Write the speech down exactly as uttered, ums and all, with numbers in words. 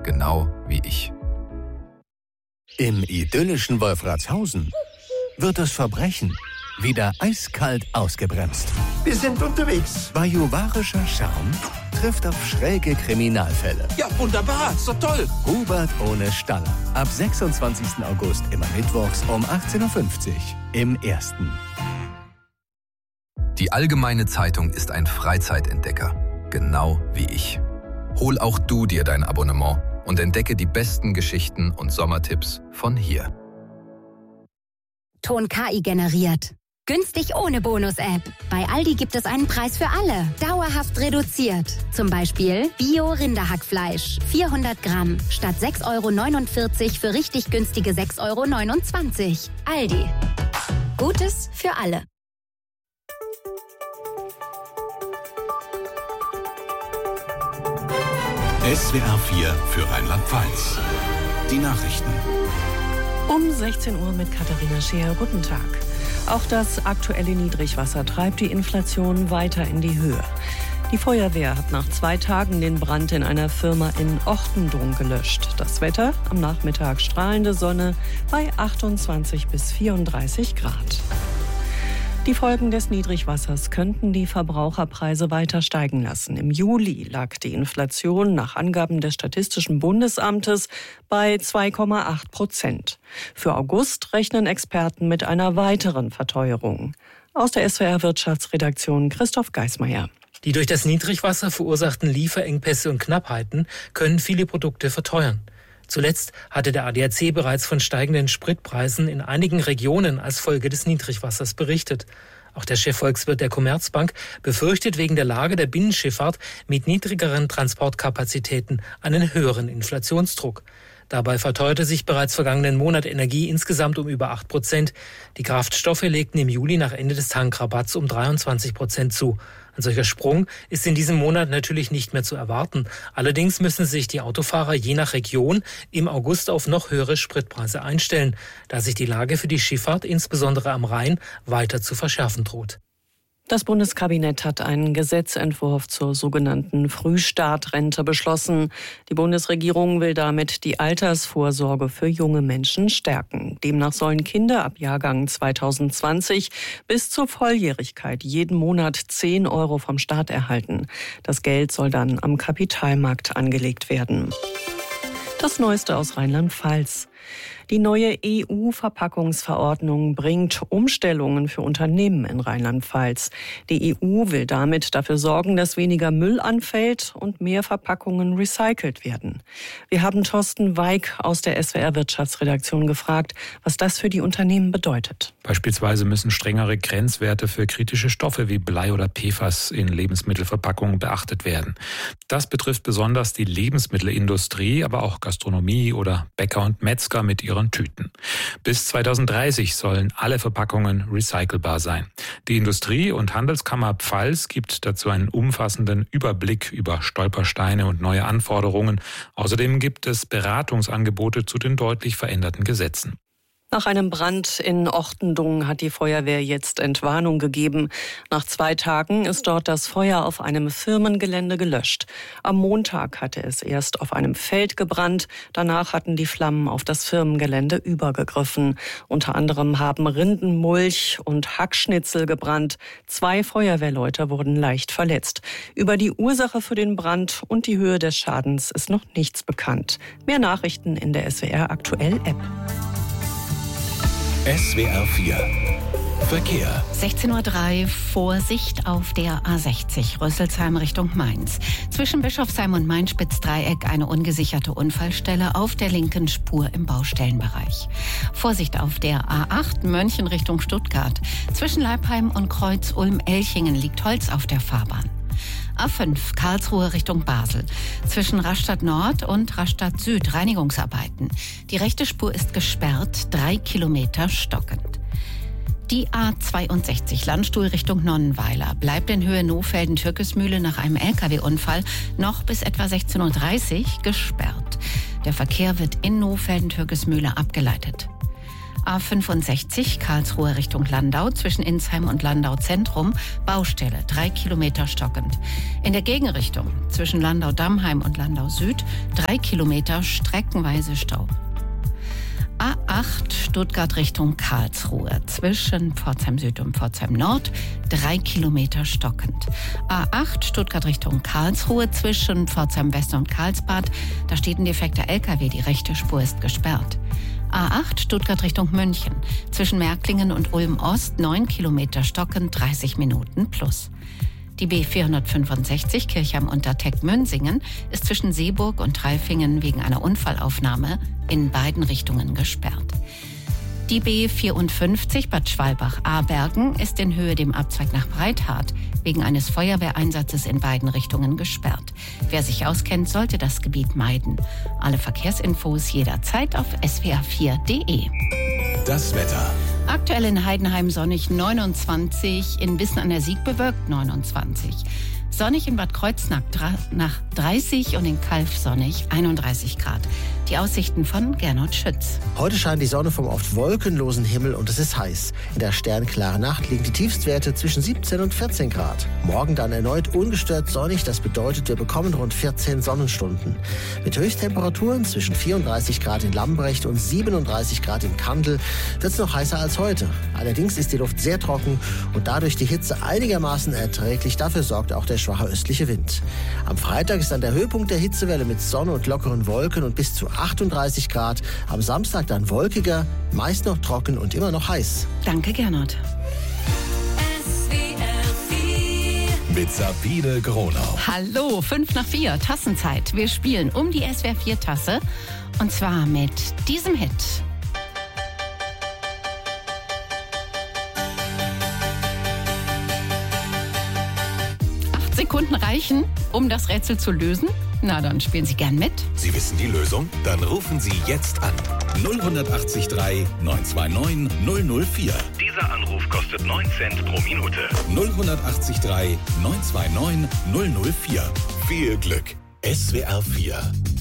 Genau wie ich. Im idyllischen Wolfratshausen wird das Verbrechen wieder eiskalt ausgebremst. Wir sind unterwegs. Bajuwarischer Charme trifft auf schräge Kriminalfälle. Ja, wunderbar. Ist doch toll. Hubert ohne Staller. Ab sechsundzwanzigsten August immer mittwochs um achtzehn Uhr fünfzig im Ersten. Die Allgemeine Zeitung ist ein Freizeitentdecker. Genau wie ich. Hol auch du dir dein Abonnement und entdecke die besten Geschichten und Sommertipps von hier. Ton K I generiert. Günstig ohne Bonus-App. Bei Aldi gibt es einen Preis für alle. Dauerhaft reduziert. Zum Beispiel Bio-Rinderhackfleisch. vierhundert Gramm. Statt sechs Euro neunundvierzig für richtig günstige sechs Euro neunundzwanzig. Aldi. Gutes für alle. S W R vier für Rheinland-Pfalz. Die Nachrichten. Um sechzehn Uhr mit Katharina Scheer. Guten Tag. Auch das aktuelle Niedrigwasser treibt die Inflation weiter in die Höhe. Die Feuerwehr hat nach zwei Tagen den Brand in einer Firma in Ochtendung gelöscht. Das Wetter am Nachmittag strahlende Sonne bei achtundzwanzig bis vierunddreißig Grad. Die Folgen des Niedrigwassers könnten die Verbraucherpreise weiter steigen lassen. Im Juli lag die Inflation nach Angaben des Statistischen Bundesamtes bei zwei Komma acht Prozent. Für August rechnen Experten mit einer weiteren Verteuerung. Aus der S W R-Wirtschaftsredaktion Christoph Geismeier. Die durch das Niedrigwasser verursachten Lieferengpässe und Knappheiten können viele Produkte verteuern. Zuletzt hatte der A D A C bereits von steigenden Spritpreisen in einigen Regionen als Folge des Niedrigwassers berichtet. Auch der Chefvolkswirt der Commerzbank befürchtet wegen der Lage der Binnenschifffahrt mit niedrigeren Transportkapazitäten einen höheren Inflationsdruck. Dabei verteuerte sich bereits vergangenen Monat Energie insgesamt um über acht Prozent. Die Kraftstoffe legten im Juli nach Ende des Tankrabatts um dreiundzwanzig Prozent zu. Ein solcher Sprung ist in diesem Monat natürlich nicht mehr zu erwarten. Allerdings müssen sich die Autofahrer je nach Region im August auf noch höhere Spritpreise einstellen, da sich die Lage für die Schifffahrt, insbesondere am Rhein, weiter zu verschärfen droht. Das Bundeskabinett hat einen Gesetzentwurf zur sogenannten Frühstartrente beschlossen. Die Bundesregierung will damit die Altersvorsorge für junge Menschen stärken. Demnach sollen Kinder ab Jahrgang zweitausendzwanzig bis zur Volljährigkeit jeden Monat zehn Euro vom Staat erhalten. Das Geld soll dann am Kapitalmarkt angelegt werden. Das Neueste aus Rheinland-Pfalz. Die neue E U-Verpackungsverordnung bringt Umstellungen für Unternehmen in Rheinland-Pfalz. Die E U will damit dafür sorgen, dass weniger Müll anfällt und mehr Verpackungen recycelt werden. Wir haben Thorsten Weig aus der S W R-Wirtschaftsredaktion gefragt, was das für die Unternehmen bedeutet. Beispielsweise müssen strengere Grenzwerte für kritische Stoffe wie Blei oder P F A S in Lebensmittelverpackungen beachtet werden. Das betrifft besonders die Lebensmittelindustrie, aber auch Gastronomie oder Bäcker und Metzger mit ihren Tüten. Bis zweitausenddreißig sollen alle Verpackungen recycelbar sein. Die Industrie- und Handelskammer Pfalz gibt dazu einen umfassenden Überblick über Stolpersteine und neue Anforderungen. Außerdem gibt es Beratungsangebote zu den deutlich veränderten Gesetzen. Nach einem Brand in Ochtendung hat die Feuerwehr jetzt Entwarnung gegeben. Nach zwei Tagen ist dort das Feuer auf einem Firmengelände gelöscht. Am Montag hatte es erst auf einem Feld gebrannt. Danach hatten die Flammen auf das Firmengelände übergegriffen. Unter anderem haben Rindenmulch und Hackschnitzel gebrannt. Zwei Feuerwehrleute wurden leicht verletzt. Über die Ursache für den Brand und die Höhe des Schadens ist noch nichts bekannt. Mehr Nachrichten in der S W R Aktuell App. S W R vier Verkehr. sechzehn Uhr drei, Vorsicht auf der A sechzig, Rüsselsheim Richtung Mainz. Zwischen Bischofsheim und Main-Spitz-Dreieck eine ungesicherte Unfallstelle auf der linken Spur im Baustellenbereich. Vorsicht auf der A acht, Mönchen Richtung Stuttgart. Zwischen Leipheim und Kreuz Ulm-Elchingen liegt Holz auf der Fahrbahn. A fünf, Karlsruhe Richtung Basel. Zwischen Rastatt Nord und Rastatt Süd Reinigungsarbeiten. Die rechte Spur ist gesperrt, drei Kilometer stockend. Die A zweiundsechzig, Landstuhl Richtung Nonnenweiler, bleibt in Höhe Nohfelden-Türkesmühle nach einem L K W-Unfall noch bis etwa sechzehn Uhr dreißig gesperrt. Der Verkehr wird in Nohfelden-Türkesmühle abgeleitet. A fünfundsechzig Karlsruhe Richtung Landau zwischen Insheim und Landau Zentrum, Baustelle, drei Kilometer stockend. In der Gegenrichtung zwischen Landau-Dammheim und Landau Süd, drei Kilometer streckenweise Stau. A acht Stuttgart Richtung Karlsruhe zwischen Pforzheim Süd und Pforzheim Nord, drei Kilometer stockend. A acht Stuttgart Richtung Karlsruhe zwischen Pforzheim West und Karlsbad, da steht ein defekter L K W, die rechte Spur ist gesperrt. A acht Stuttgart Richtung München zwischen Märklingen und Ulm Ost, neun Kilometer stockend, dreißig Minuten plus. Die B vierhundertfünfundsechzig Kirchheim-Unterteck-Münsingen ist zwischen Seeburg und Treifingen wegen einer Unfallaufnahme in beiden Richtungen gesperrt. Die B vierundfünfzig Bad Schwalbach-Abergen ist in Höhe dem Abzweig nach Breithart wegen eines Feuerwehreinsatzes in beiden Richtungen gesperrt. Wer sich auskennt, sollte das Gebiet meiden. Alle Verkehrsinfos jederzeit auf s w r vier punkt d e. Das Wetter. Aktuell in Heidenheim sonnig neunundzwanzig, in Wissen an der Sieg bewölkt neunundzwanzig. Sonnig in Bad Kreuznach nach dreißig und in Calw sonnig einunddreißig Grad. Die Aussichten von Gernot Schütz. Heute scheint die Sonne vom oft wolkenlosen Himmel und es ist heiß. In der sternklaren Nacht liegen die Tiefstwerte zwischen siebzehn und vierzehn Grad. Morgen dann erneut ungestört sonnig, das bedeutet, wir bekommen rund vierzehn Sonnenstunden. Mit Höchsttemperaturen zwischen vierunddreißig Grad in Lambrecht und siebenunddreißig Grad in Kandel wird es noch heißer als heute. Allerdings ist die Luft sehr trocken und dadurch die Hitze einigermaßen erträglich. Dafür sorgt auch der schwache östliche Wind. Am Freitag ist dann der Höhepunkt der Hitzewelle mit Sonne und lockeren Wolken und bis zu achtunddreißig Grad. Am Samstag dann wolkiger, meist noch trocken und immer noch heiß. Danke, Gernot. Mit Sabine Gronau. Hallo, fünf nach vier, Tassenzeit. Wir spielen um die S W R vier Tasse und zwar mit diesem Hit. Acht Sekunden reichen, um das Rätsel zu lösen. Na, dann spielen Sie gern mit. Sie wissen die Lösung? Dann rufen Sie jetzt an. null acht drei neun zwei neun null null vier. Dieser Anruf kostet neun Cent pro Minute. null acht drei neun zwei neun null null vier. Viel Glück. S W R vier